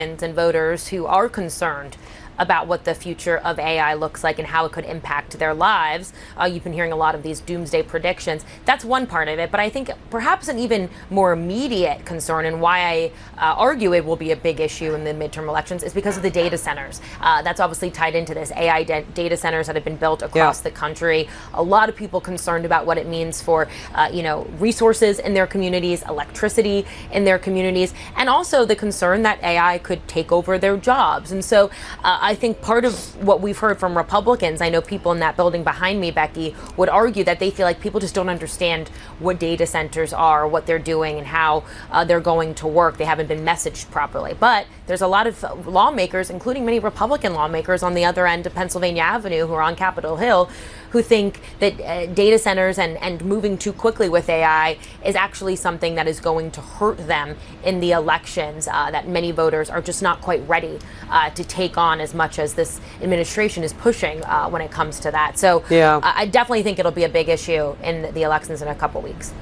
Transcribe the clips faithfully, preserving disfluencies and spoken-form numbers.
and voters who are concerned about what the future of A I looks like and how it could impact their lives. Uh, you've been hearing a lot of these doomsday predictions. That's one part of it, but I think perhaps an even more immediate concern, and why I uh, argue it will be a big issue in the midterm elections, is because of the data centers. Uh, that's obviously tied into this. A I da- data centers that have been built across yeah. the country. A lot of people concerned about what it means for, uh, you know, resources in their communities, electricity in their communities, and also the concern that A I could take over their jobs. And so uh, I think part of what we've heard from Republicans, I know people in that building behind me, Becky, would argue that they feel like people just don't understand what data centers are, what they're doing, and how uh, they're going to work. They haven't been messaged properly. But there's a lot of lawmakers, including many Republican lawmakers on the other end of Pennsylvania Avenue who are on Capitol Hill, who think that uh, data centers and, and moving too quickly with A I is actually something that is going to hurt them in the elections, uh, that many voters are just not quite ready uh, to take on as much as this administration is pushing uh, when it comes to that. So yeah. uh, I definitely think it'll be a big issue in the elections in a couple weeks.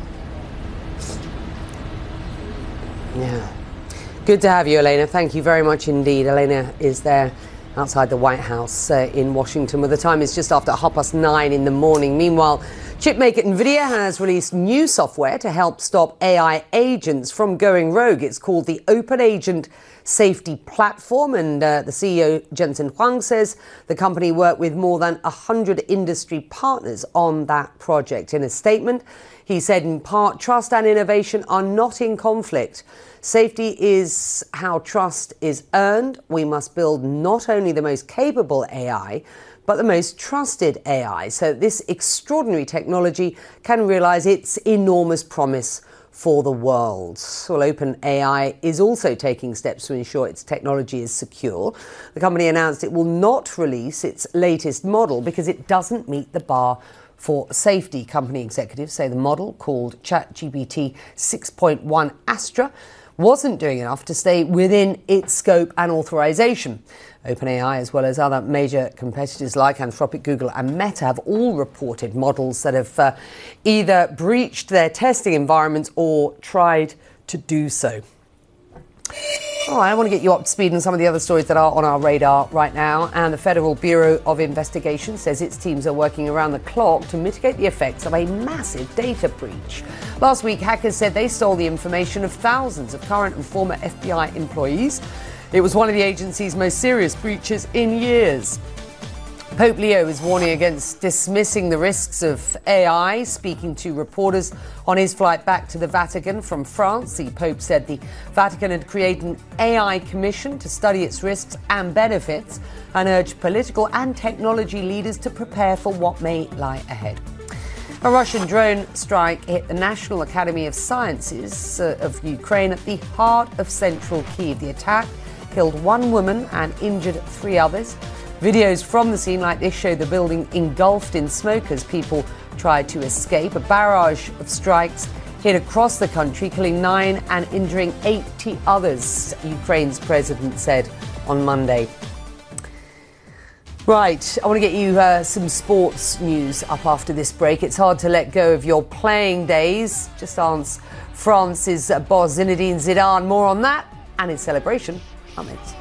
Yeah. Good to have you, Elena. Thank you very much indeed. Elena is there outside the White House uh, in Washington, where the time is just after half past nine in the morning. Meanwhile, chipmaker NVIDIA has released new software to help stop A I agents from going rogue. It's called the Open Agent Safety Platform, and uh, the C E O, Jensen Huang, says the company worked with more than one hundred industry partners on that project. In a statement, he said, in part, trust and innovation are not in conflict. Safety is how trust is earned. We must build not only the most capable A I, but the most trusted A I, so this extraordinary technology can realize its enormous promise for the world. Well, OpenAI is also taking steps to ensure its technology is secure. The company announced it will not release its latest model because it doesn't meet the bar for safety. Company executives say the model, called ChatGPT six point one Astra, wasn't doing enough to stay within its scope and authorization. OpenAI, as well as other major competitors like Anthropic, Google and Meta, have all reported models that have uh, either breached their testing environments or tried to do so. All right, I want to get you up to speed on some of the other stories that are on our radar right now. And the Federal Bureau of Investigation says its teams are working around the clock to mitigate the effects of a massive data breach. Last week, hackers said they stole the information of thousands of current and former F B I employees. It was one of the agency's most serious breaches in years. Pope Leo is warning against dismissing the risks of A I. Speaking to reporters on his flight back to the Vatican from France, the Pope said the Vatican had created an A I commission to study its risks and benefits, and urged political and technology leaders to prepare for what may lie ahead. A Russian drone strike hit the National Academy of Sciences uh, of Ukraine at the heart of central Kyiv. The attack killed one woman and injured three others. Videos from the scene like this show the building engulfed in smoke as people tried to escape. A barrage of strikes hit across the country, killing nine and injuring eighty others, Ukraine's president said on Monday. Right, I want to get you uh, some sports news up after this break. It's hard to let go of your playing days. Just ask France's boss Zinedine Zidane. More on that and his celebration. Ahmed.